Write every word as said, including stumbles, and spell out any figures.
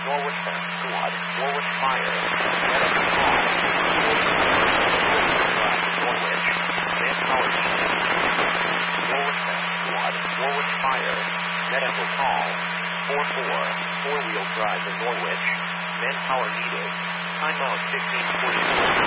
Norwich F Squad, Norwich Fire, medical call, Norwich, manpower needed. Norwich F Squad, Norwich Fire, medical call, four four, four-wheel drive in Norwich, manpower needed. Timeout fifteen forty-four.